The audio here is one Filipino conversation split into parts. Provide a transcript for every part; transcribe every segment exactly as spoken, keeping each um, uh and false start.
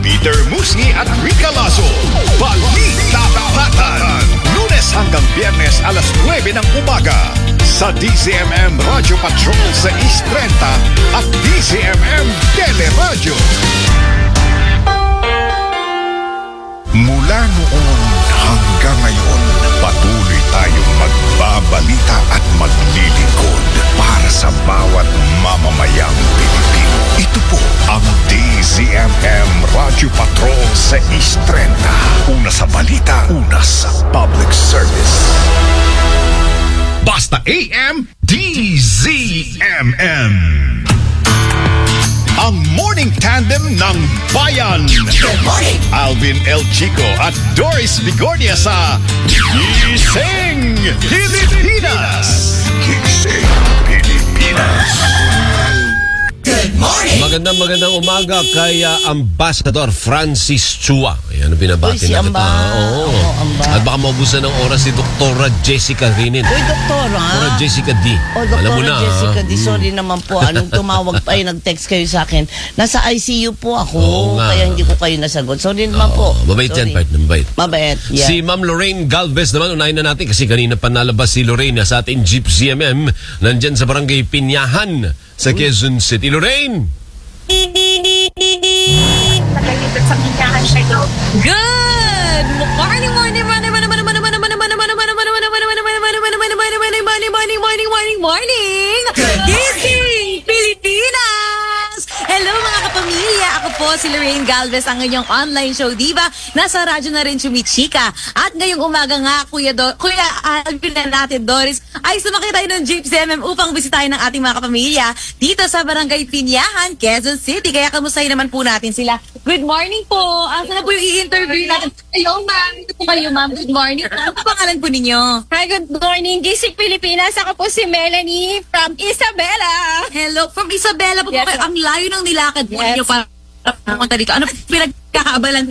Peter Musi at Rica Lazo. Balita Tapatan. Lunes hanggang Biyernes alas nuwebe ng umaga sa D Z M M Radio Patrol sa East thirty at D Z M M Teleradio. Mula noon hanggang ngayon, patuloy tayong magbabalita at maglilingkod para sa bawat mamamayang Pilipino. Ito po ang D Z M M Radio Patrol sa East thirty. Una sa balita, una sa public service. Basta A M, D Z M M. Ang morning tandem ng bayan. Good morning! Alvin El Chico at Doris Bigornia sa Gising Pilipinas. Gising Pilipinas. Good morning! Magandang magandang umaga kay uh, Ambassador Francis Chua. Ayan, binabati Uy, si na kita. Amba. Oo. Oo, Amba. At baka maubusan ng oras si Doktora Jessica Rinin. Uy, doktora. Doktora Jessica D. O, Alam mo doktora na. Jessica D. Hmm. Sorry naman po. Anong tumawag pa, yung nag-text kayo sa akin. Nasa I C U po ako. Oo nga. Kaya hindi ko kayo nasagot. Sorry naman Oo, po. mabait yan, Sorry. part. Mabait. Mabait, yeah. Si Ma'am Lorraine Galvez naman, unahin na natin kasi kanina pa nalabas si Lorraine sa ating Jeep Z M M. Nandyan sa Barangay Pinyahan sa Quezon City. Lorraine! Good morning, morning, morning, morning, morning, morning, morning, morning, morning, morning, morning, morning, morning, morning, morning, morning, Gising Pilipinas! Hello mga kapamilya! Ako po si Lorraine Galvez, ang inyong online show diva. Nasa radyo na rin Chumichika. At ngayong umaga nga, Kuya, Do Kuya Alvin na natin, Doris, ay sumakay tayo ng Jeep Z M M upang bisitahin ng ating mga kapamilya dito sa Barangay Pinyahan, Quezon City. Kaya kamustahin naman po natin sila. Good morning po! Asa na po yung i-interview natin? Hello, ma'am. Ito po kayo, ma'am. Good morning. Ano po pangalan po ninyo? Hi, good morning. Gising Pilipinas. Ako po si Melanie from Isabela. Hello, from Isabela po Yes, po kayo. ma'am. Ang layo ng nilakad po Yes. ninyo para pumunta dito. Ano po pinagkakaabalan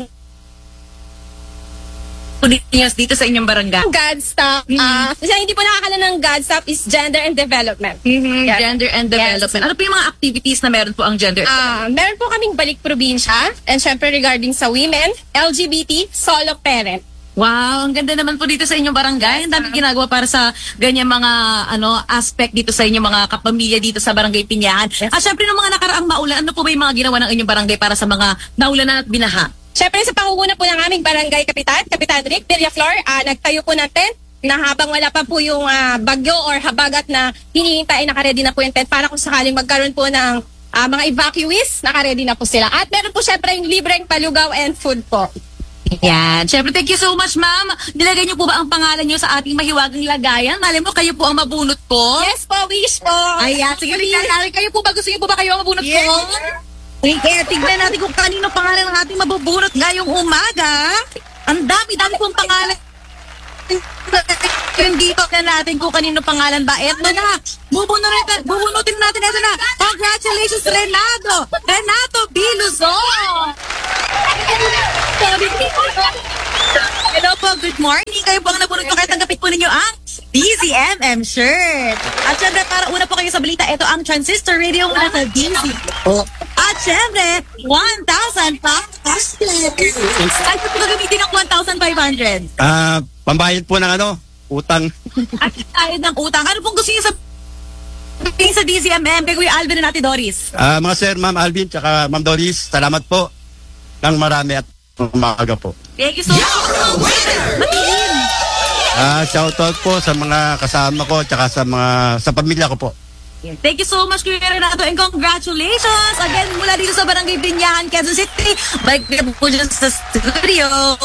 po ninyo dito sa inyong barangay? Godstop. Ah, kasi hindi po nakakala ng Godstop is gender and development. Mhm, Yes. Gender and Yes. development. Ano po yung mga activities na meron po ang gender? Ah, meron po kaming balik probinsya and syempre regarding sa women, L G B T, solo parent. Wow, ang ganda naman po dito sa inyong barangay. Ang daming ginagawa para sa ganyan mga ano aspect dito sa inyong mga kapamilya dito sa Barangay Pinyahan. At syempre ng mga nakaraang maulan, ano po ba yung mga ginawa ng inyong barangay para sa mga naulanan at binaha? Syempre sa pangunguna po ng aming barangay kapitan, Kapitan Rick Villaflor, ah, nagtayo po ng tent na habang wala pa po yung ah, bagyo or habagat na hinihintay, nakaredy na po yung tent para kung sakaling magkaroon po ng ah, mga evacuees, nakaredy na po sila. At meron po syempre yung libreng palugaw and food po. Yan. Syempre, thank you so much, ma'am. Nilagay niyo po ba ang pangalan niyo sa ating mahiwagang lagayan? Malay mo, kayo po ang mabunot po. Yes po, wish po. Ayan, sige, tingnan kayo po ba? Gusto niyo po ba kayo ang mabunot Yes. po? Sige, tignan natin kung kanino pangalan ng ating mabubunot ngayong umaga. Ang dami-dami pong pangalan. Yung dito na natin kung kanino pangalan ba. Eto na. Bubunutin, bubunutin natin. Eto na. Congratulations, Renato. Renato Biluzon. Hello po, good morning. Kayo po ang nabunot ko. Kaya tanggapin po ninyo ang D Z M M shirt. At syempre, para una po kayo sa balita, ito ang Transistor Radio mula sa D Z. At syempre, one thousand five hundred. Ano po gagamitin ng one thousand five hundred? Ah, pambayad po ng ano, utang. At ayad ng utang. Ano pong gusto niyo sabihin sa D Z M M kay Kuya Alvin na natin, Doris? Ah, mga sir, Ma'am Alvin, tsaka Ma'am Doris, salamat po ng marami at umaga po. Thank you so much. Matiin. Ah, shoutout po sa mga kasama ko tsaka sa mga sa pamilya ko po. Thank you so much, Kuya Renato, and congratulations again mula dito sa Barangay Binyahan, Quezon City. Balik na po dyan sa studio.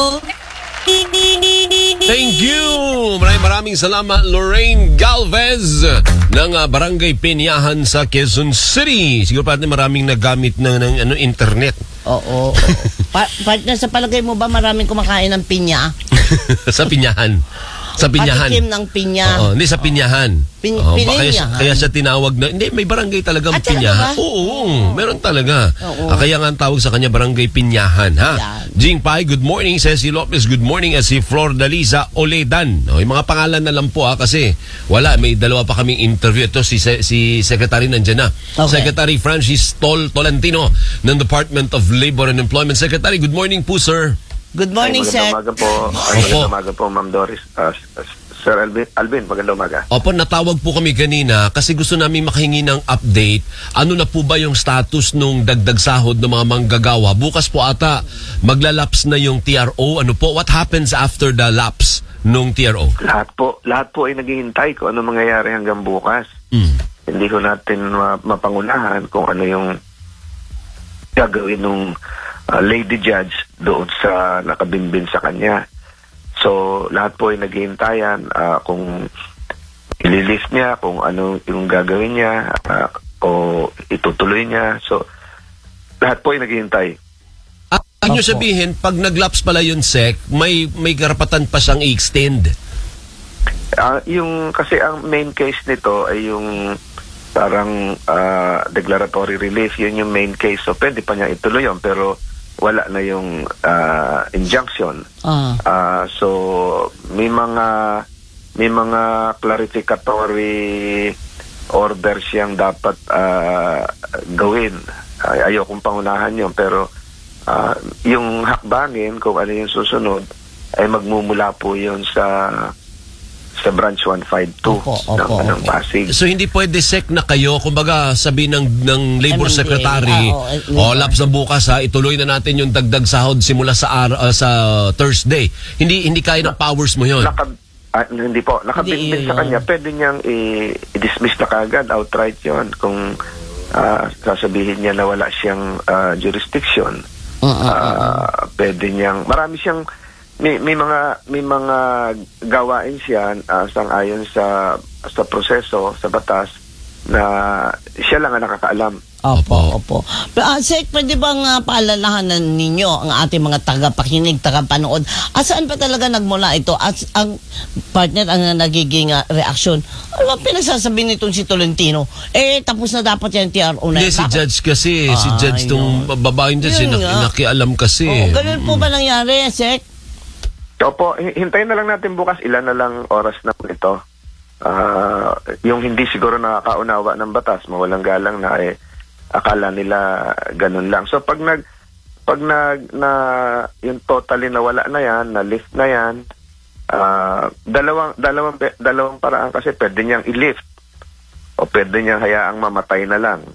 Thank you! Maraming maraming salamat, Lorraine Galvez ng uh, Barangay Pinyahan sa Quezon City. Siguro pa natin maraming nagamit ng, ng ano, internet. Oo. oo. Pa partner, sa palagay mo ba maraming kumakain ng pinya? Sa Pinyahan. Sa Pinyahan. Patikim ng pinya. Oo, hindi sa Pinyahan. Pin- Oo, ba- kaya, siya, Pinyahan. kaya siya tinawag na, hindi, may barangay talagang Ah, talaga Pinyahan. ba? Oo, meron talaga. Oo. Ah, kaya nga ang tawag sa kanya Barangay Pinyahan, ha? Yan. Jing Pai, good morning. Ceci Lopez, good morning. At si Flordaliza Oledan. O, yung mga pangalan na lang po ha, kasi wala, may dalawa pa kaming interview. Ito si, si Secretary nandyan na. Okay. Secretary Francis Tol Tolentino ng Department of Labor and Employment. Secretary, good morning po, sir. Good morning, Ay, Sec. magandang umaga po. Ay, Opo. magandang umaga po, Ma'am Doris. Uh, Sir Alvin, Alvin, magandang umaga. Opo, natawag po kami kanina kasi gusto namin makahingi ng update. Ano na po ba yung status nung dagdag sahod ng mga manggagawa? Bukas po ata maglalaps na yung T R O. Ano po? What happens after the lapse nung T R O? Lahat po, lahat po ay naghihintay kung ano mangyayari hanggang bukas. Mm. Hindi ko natin ma- mapangunahan kung ano yung gagawin ng uh, lady judge doon sa nakabimbin sa kanya. So, lahat po ay naghihintayan uh, kung ililist niya, kung ano yung gagawin niya, uh, o itutuloy niya. So, lahat po ay naghihintay. Ah, ano sabihin, pag naglaps pala yun, Sec, may, may karapatan pa siyang i-extend? Uh, yung, kasi ang main case nito ay yung parang uh, declaratory relief. Yun yung main case. So, pwede pa niya ituloy yun, pero wala na yung uh, injunction. Ah. Uh, so may mga may mga clarificatory orders yang dapat uh, gawin. Ay, ayokong pangunahan yun, pero uh, yung hakbangin kung ano yung susunod ay magmumula po yun sa sa branch one fifty-two Opo, opo, ng, ng opo. Pasig. So hindi pwede, Sec, na kayo, kumbaga sabi ng, ng Labor M M D A, Secretary, ah, o oh, laps na bukas ha, ituloy na natin yung dagdag sahod simula sa ar- uh, sa Thursday. Hindi hindi kaya ng powers mo yon. Naka, ah, hindi po, nakabimbing Hindi sa yun. kanya, pwede niyang i- i-dismiss na kagad, outright yon kung ah, sasabihin niya na wala siyang ah, jurisdiction. Uh, uh, uh, Ah, pwede niyang, marami siyang, may, may mga may mga gawain siya uh, sang-ayon sa sa proseso, sa batas, na siya lang ang nakakaalam. Opo, opo. Pero, ah, Sec, pwede bang uh, paalalahanan ninyo ang ating mga tagapakinig, tagapanood? Asaan pa talaga nagmula ito? As ang partner, ang nagiging uh, reaksyon? Ano ba pinagsasabi nitong si Tolentino? Eh, tapos na dapat yung T R O na Hindi, si Dapat- Judge kasi, si Ah, Judge tong babaeng Judge, Yun nak- nga. nakialam kasi. Oo, ganun po ba nangyari, Sec? Opo, hi- hintayin na lang natin bukas, ilan na lang oras na ito. Ah, yung hindi siguro nakakaunawa ng batas, mawalang galang na eh, akala nila ganun lang. So pag nag pag nag na yung totally nawala na yan, na lift na yan, ah, dalawang dalawang pe- dalawang paraan kasi pwede niyang i-lift o pwede niyang hayaang mamatay na lang.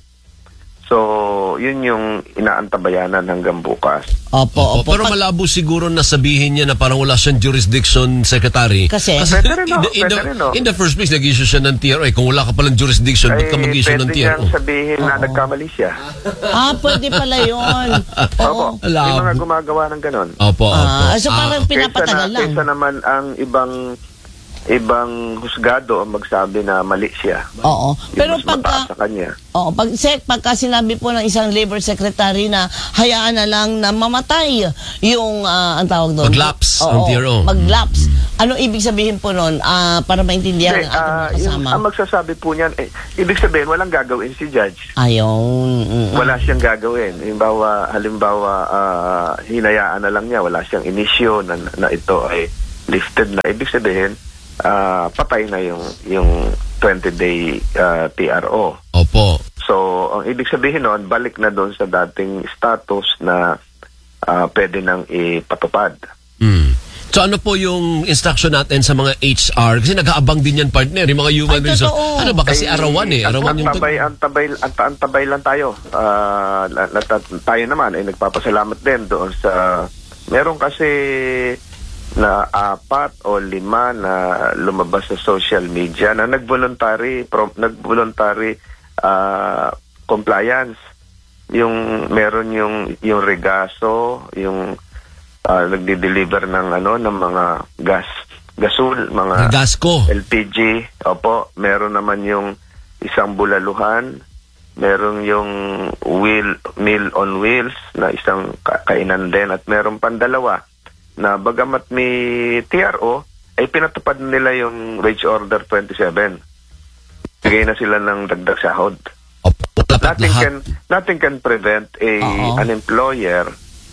So, yun yung inaantabayanan hanggang bukas. Opo, Opo, opo. pero Pag- malabo siguro na sabihin niya na parang wala siyang jurisdiction, Secretary. Kasi- Pwede rin, in, no? the, in, the, Pwede rin, no? in the first place, nag-issue siya ng T R O. Eh, kung wala ka palang jurisdiction, ba't ka Ay, mag-issue ng pwede T R O? niyang sabihin na nagkamali siya. ah, pwede pala yun. Opo, Oo. may Alam. mga gumagawa ng ganon. Opo, opo. Ah, so parang Ah, pinapatagal Kaysa, na, lang. kaysa naman ang ibang ibang husgado ang magsabi na mali siya. Oo. Pero Yung mas pagka... mataas sa kanya. Oo, pag, Sec, pagka sinabi po ng isang labor secretary na hayaan na lang na mamatay yung, ah, ang tawag doon? Mag-lapse Oo, ang T R O. mag-lapse. Ano ibig sabihin po nun? Ah, para maintindihan Hindi, ng ating ah, mga yung, kasama. ang magsasabi po niyan, eh, ibig sabihin, walang gagawin si Judge. Ayun. mm, mm. Wala siyang gagawin. Halimbawa, halimbawa ah, hinayaan na lang niya, wala siyang inisyo na, na ito ay lifted na. Ibig sabihin, ah, patay na yung yung twenty-day T R O. Opo. So, ang ibig sabihin nun, balik na doon sa dating status na ah, pwede nang ipatupad. Hmm. So ano po yung instruction natin sa mga H R? Kasi nag-aabang din yan, partner, yung mga human Ay, resource. totoo. Ano ba kasi Ay, arawan eh. ang- Arawan ang yung... tabay, ang tabay, ang, ang tabay lang tayo. Ah, la- la- tayo naman ay nagpapasalamat din doon sa... Meron kasi na apat o lima na lumabas sa social media na nag-voluntary pro, nag-voluntary ah, compliance. Yung meron yung yung Regaso, yung ah, nagdi-deliver ng ano ng mga gas gasol, mga Gasco. L P G. Opo, meron naman yung isang bulaluhan, meron yung wheel meal on wheels na isang ka- kainan din, at meron pang dalawa na bagamat may T R O ay pinatupad nila yung wage order twenty-seven. Bigay na sila ng dagdag sahod. Opo, dapat Nothing lahat. can nothing can prevent a Oo. an employer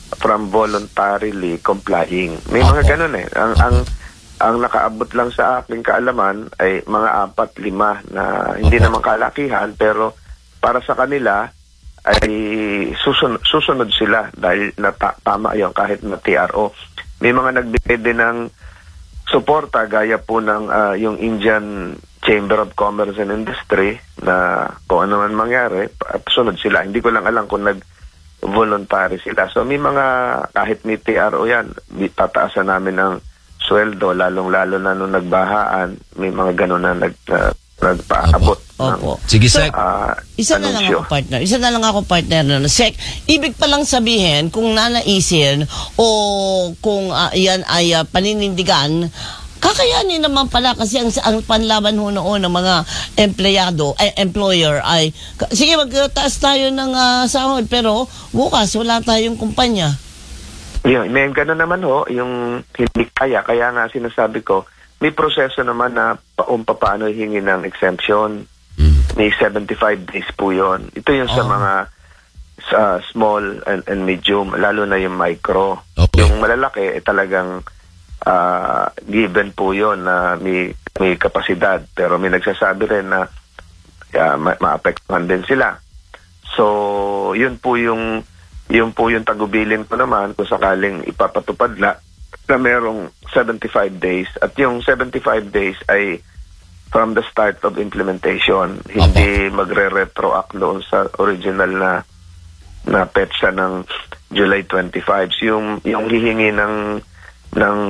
from voluntarily complying. May mga Opo. ganun eh. Ang, ang, ang nakaabot lang sa aking kaalaman ay mga apat, lima na hindi Opo. naman kalakihan, pero para sa kanila ay susunod, susunod sila dahil nata, tama yun kahit na T R O. May mga nagbigay din ng suporta gaya po ng ah, yung Indian Chamber of Commerce and Industry na kung ano man mangyari, at sunod sila. Hindi ko lang alam kung nag-voluntary sila. So may mga, kahit may T R O yan, tataasan namin ng sweldo, lalong-lalo na nung nagbahaan, may mga gano'n na nag, uh, nagpaabot. Opo. Sige, Sec. Uh, Isa na lang ako, partner. Isa na lang ako, partner. Na, Sek, ibig palang sabihin, kung nanaisin o kung uh, yan ay uh, paninindigan, kakayanin naman pala kasi ang, ang panlaban ho noon ng mga empleyado, eh, employer ay, sige, magtaas tayo ng uh, sahod, pero bukas wala tayong kumpanya. Yun, may gano'n naman ho, yung hindi kaya. Kaya nga sinasabi ko, may proseso naman na paung paano hingi ng exemption. May seventy-five days po yun. Ito yung sa Oh. mga sa small and, and medium, lalo na yung micro. Okay. Yung malalaki, eh, talagang ah, given po yun na may, may kapasidad. Pero may nagsasabi rin na uh, ma- maapektuhan din sila. So, yun po yung yun po yung tagubilin ko naman kung sakaling ipapatupad na na merong seventy-five days. At yung seventy-five days ay from the start of implementation. Hindi magre-retroact doon sa original na na petsa ng July twenty-five. So yung, yung hihingi ng, ng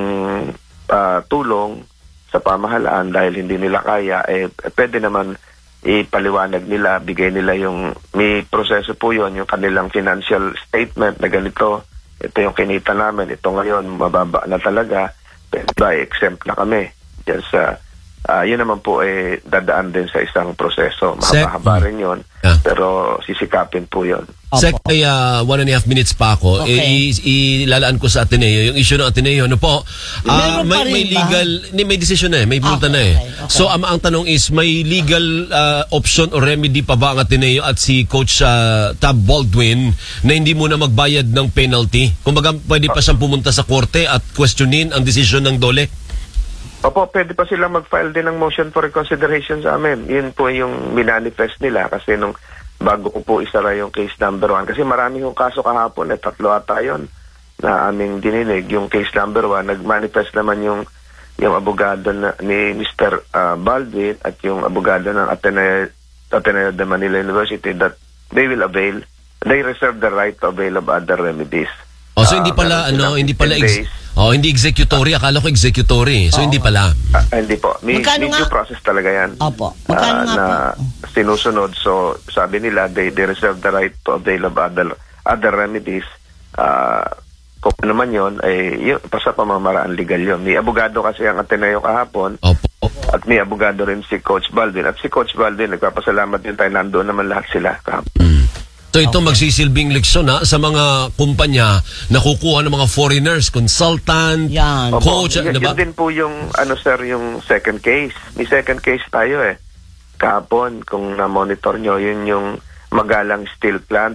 uh, tulong sa pamahalaan dahil hindi nila kaya, eh, pwede naman ipaliwanag nila, bigay nila yung, may proseso po yun, yung kanilang financial statement na ganito, ito yung kinita namin, ito ngayon, mababa na talaga, pwede ba, exempt na kami. Diyan sa, uh, yun naman po, eh, dadaan din sa isang proseso. Mahaba-haba rin yun, Ah. pero sisikapin po yun. Sec, ay uh, one and a half minutes pa ako. Okay. Eh, i- ilalaan ko sa Ateneo. Yung issue ng Ateneo, ano po? Ah, Meron pa may, may rin ba? legal, may, may decision na eh. May punta Okay, na eh. okay, okay. So, ang, ang tanong is, may legal ah, option or remedy pa ba ang Ateneo at si Coach ah, Tab Baldwin na hindi muna magbayad ng penalty? Kumbaga, pwede pa siyang pumunta sa korte at questionin ang decision ng Dole? Opo, pwede pa silang mag-file din ng motion for reconsideration sa amin. Yun po yung minanifest nila kasi nung bago ko po isara yung case number one. Kasi marami yung kaso kahapon, eh, tatlo ata yun na aming dininig. Yung case number one, nag-manifest naman yung yung abogado na, ni Mister uh, Baldwin at yung abogado ng Ateneo, Ateneo de Manila University that they will avail, they reserve the right to avail of other remedies. Oh, so Ah, hindi pala, meron ano, silang hindi pala, fifteen ex- days. oh, hindi executory. Akala ko executory. So, hindi pala. Ah, hindi po. May, Magkano may nga? due process talaga yan. Opo. Magkano Ah, nga na po? sinusunod. So, sabi nila, they, they reserve the right to avail of other, other remedies. Ah, kung ano man yun, ay yun, basta pamamaraan legal yun. May abogado kasi ang Ateneo kahapon Opo. at may abogado rin si Coach Baldwin. At si Coach Baldwin, nagpapasalamat din tayo, nandoon naman lahat sila kahapon. So ito magsisilbing leksyon ha, sa mga kumpanya na kukuha ng mga foreigners, consultant, Yan. coach, Opo, y- diba? Yun din po yung, ano sir, yung second case. May second case tayo eh. Kahapon, kung na-monitor nyo, yun yung Magalang Steel Plant.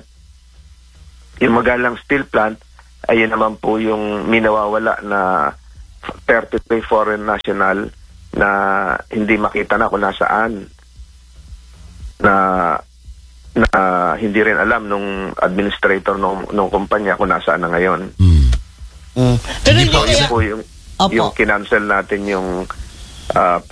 Yung Magalang Steel Plant, ayun naman po yung minawawala na thirty-three foreign national na hindi makita na kung nasaan. Na na hindi rin alam nung administrator nung, nung kumpanya kung nasaan na ngayon. Mm. Pero Hindi hindi So, po, yun kaya, po yung, Opo. yung kinancel natin yung uh,